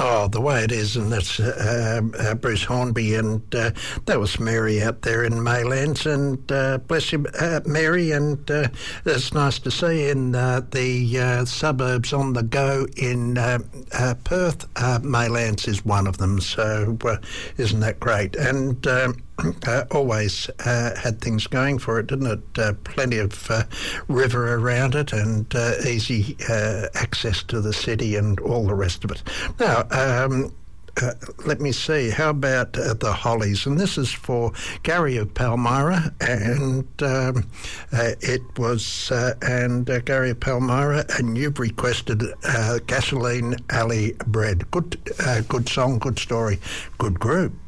Oh, the way it is, and that's Bruce Hornby, and that was Mary out there in Maylands, and bless you, Mary, and it's nice to see in the suburbs on the go in Perth. Maylands is one of them, so isn't that great? And always had things going for it, didn't it? Plenty of river around it, and easy access to the city and all the rest of it. Now, let me see, how about the Hollies? And this is for Gary of Palmyra, and it was, Gary of Palmyra, and you've requested Gasoline Alley Bread. Good song, good story, good group.